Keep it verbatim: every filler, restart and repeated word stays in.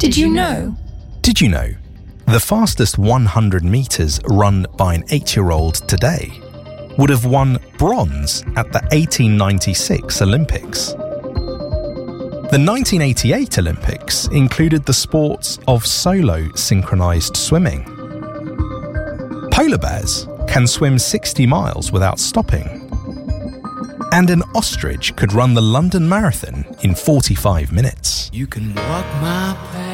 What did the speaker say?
Did you know? Did you know the fastest one hundred metres run by an eight-year-old today would have won bronze at the eighteen ninety-six Olympics? The nineteen eighty-eight Olympics included the sports of solo synchronised swimming. Polar bears can swim sixty miles without stopping. And an ostrich could run the London Marathon in forty-five minutes. You can walk my path.